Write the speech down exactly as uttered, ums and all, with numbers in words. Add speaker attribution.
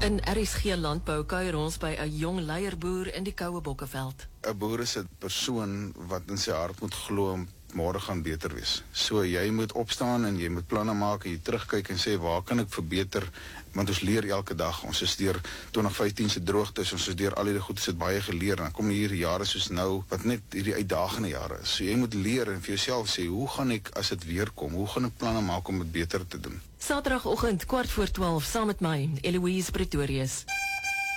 Speaker 1: In R S G Landbou kuier ons by 'n jong leierboer in die Koue Bokkeveld.
Speaker 2: 'n Boer is 'n persoon wat in sy hart moet glo môre gaan beter wees. So jy moet opstaan en jy moet planne maak en jy terugkyk en sê waar kan ek verbeter, want ons leer elke dag. Ons is deur twintig vyftien se droogtes, ons is deur al die goed, ons het baie geleer en dan kom hier jare soos nou wat net hierdie uitdagende jare is. So jy moet leer en vir jouself sê, hoe gaan ek as dit weer kom? Hoe gaan ek planne maak om dit beter te doen?
Speaker 1: Saterdagoggend kwart voor twaalf saam met my, Eloise Pretorius.